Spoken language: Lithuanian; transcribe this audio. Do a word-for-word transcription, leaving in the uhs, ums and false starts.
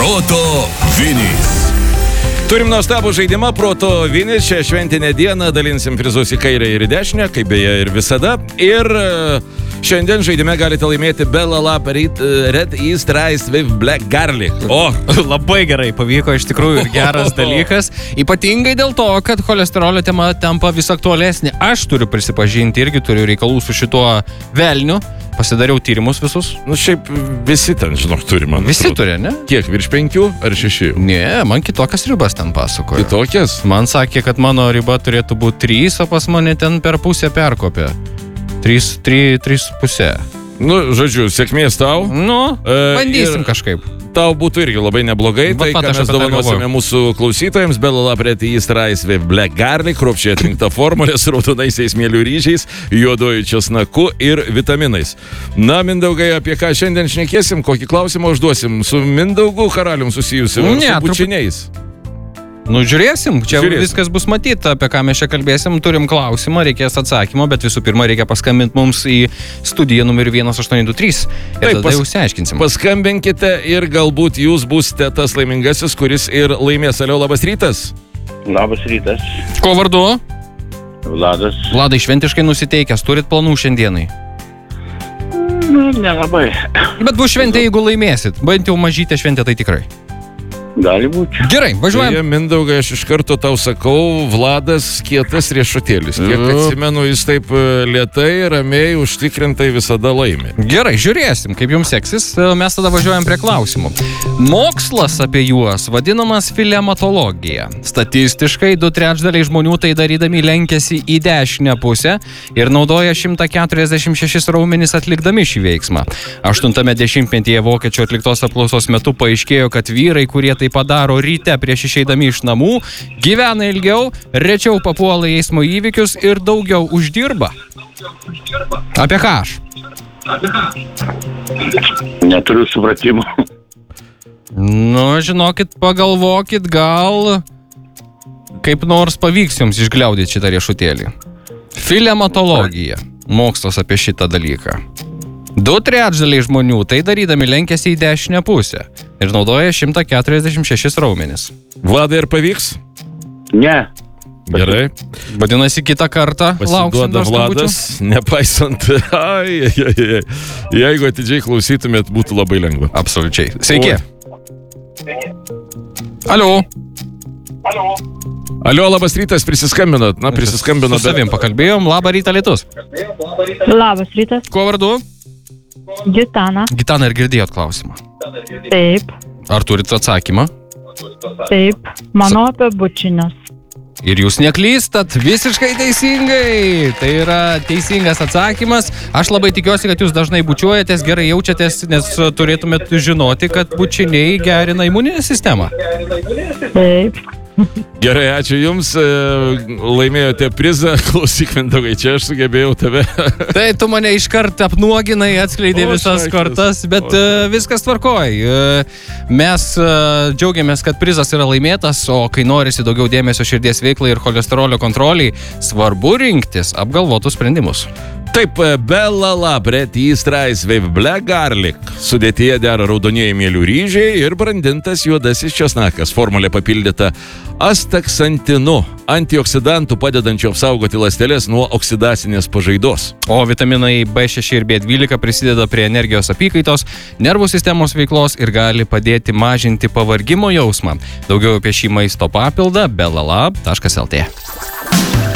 Proto Vinys. Turim nuostabų žaidimą Proto Vinys. Šią šventinę dieną dalinsim prizus į kairę ir į dešinę, kaip beje ir visada. Ir šiandien žaidime galite laimėti Bella Lab Red East Rice with Black Garlic. O, labai gerai pavyko, iš tikrųjų ir geras dalykas. Ypatingai dėl to, kad cholesterolio tema tampa vis aktualesnė. Aš turiu prisipažinti, irgi turiu reikalų su šituo velniu. Pasidariau tyrimus visus. Nu šiaip visi ten, žinok, turi, man. Visi turi, ne? Kiek, virš penkių ar šešių? Ne, man kitokias ribas ten pasakojo. Kitokias? Man sakė, kad mano riba turėtų būti trys, o pas mane ten per pusę perkopė. Trys, trys, trys pusė. Nu, žodžiu, sėkmės tau. Nu, e, bandysim kažkaip. Tau būtų irgi labai neblogai. Va, tai, ką mes dovanosime mūsų klausytojams, Bella Lab Red East Rice with Black Garlic, kruopščiai atrinkta formulė su raudonaisiais mielių ryžiais, juoduoju česnaku ir vitaminais. Na, Mindaugai, apie ką šiandien šnekėsim, kokį klausimą užduosim? Su Mindaugu karalium susijusiu, ar ne, su bučiniais? Nu, žiūrėsim, čia Žiūrėsim. Viskas bus matyti, apie ką mes čia kalbėsim. Turim klausimą, reikės atsakymo, bet visų pirma reikia paskambinti mums į studiją numeriu vienas aštuoni du trys. Ir Taip, tada pas, jau išsiaiškinsim. Paskambinkite ir galbūt jūs būsite tas laimingasis, kuris ir laimės. Alio, labas rytas. Labas rytas. Ko vardu? Vladas. Vladai, šventiškai nusiteikęs, turit planų šiandienai? Nu, nelabai. Bet bus šventė, jeigu laimėsit. Bent jau mažytė šventė, tai tikrai. Gali būti. Gerai, važiuojam. Beje, Mindaugai, aš iš karto tau sakau, Vladas kietas riešutėlis. Kiek atsimenu, jis taip lėtai, ramiai, užtikrintai visada laimi. Gerai, žiūrėsim, kaip jums seksis. Mes tada važiuojam prie klausimų. Mokslas apie juos vadinamas filematologija. Statistiškai du trečdaliai žmonių tai darydami lenkiasi į dešinę pusę ir naudoja šimtą keturiasdešimt šešis raumenis atlikdami šį veiksmą. Aštuntame dešimtmetyje vokiečių atliktos apklausos metu paaiškėjo, kad vyrai, kurie tai padaro ryte prieš išeidami iš namų, gyvena ilgiau, rečiau papuola į eismo įvykius ir daugiau uždirba. Apie ką aš? Neturiu supratimo. Nu, žinokit, pagalvokit, gal kaip nors pavyks jums išgliaudyti šitą riešutėlį. Filematologija. Mokslas apie šitą dalyką. Du trečdaliai žmonių tai darydami lenkiasi į dešinę pusę ir naudoja šimtą keturiasdešimt šešis raumenis. Vladai, ar pavyks? Ne. Gerai. Vadinasi, kitą kartą lauksim Pasiduoda dar Vladas, skambučių. nepaisant. Ai, ai, ai, ai. Jeigu atidžiai klausytumėt, būtų labai lengva. Absoliučiai. Sveiki. Alio. Alio. Alio, labas rytas, prisiskambinat. Na, prisiskambinat. Su savim pakalbėjom. Labą rytą, Lietus. Labas rytas, Kuo vardu? Gitana. Gitana, ir girdėjot klausimą. Taip, Ar turit atsakymą? taip, mano apie bučinius. Ir jūs neklystat, visiškai teisingai. Tai yra teisingas atsakymas. Aš labai tikiuosi, kad jūs dažnai bučiuojatės, gerai jaučiatės, nes turėtumėt žinoti, kad bučiniai gerina imuninę sistemą. Taip, Gerai, ačiū Jums. e, Laimėjote prizą. Klausyk, Mindaugai, čia aš sugebėjau tave. Tai tu mane iškart apnuoginai, atskleidė O, visas šaiktas. kortas, bet O, uh, viskas tvarkoj. Uh, mes uh, džiaugiamės, kad prizas yra laimėtas, o kai norisi daugiau dėmesio širdies veiklai ir cholesterolio kontroliai, svarbu rinktis apgalvotus sprendimus. Taip, Bella Lab Red East Rice with Black Garlic. Sudėtyje dera raudonieji mielių ryžiai ir brandintas juodasis česnakas. Formulė papildyta astaksantinu, antioksidantų padedančių apsaugoti ląsteles nuo oksidacinės pažaidos. O vitaminai B šeši ir B dvylika prisideda prie energijos apykaitos, nervų sistemos veiklos ir gali padėti mažinti pavargimo jausmą. Daugiau apie šį maisto papildą bella lab taškas lt.